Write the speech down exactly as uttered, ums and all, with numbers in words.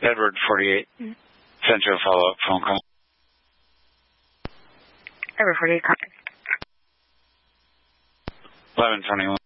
Edward forty-eight. Mm-hmm. Sent you a follow-up phone call. Edward forty-eight, contact. eleven twenty-one.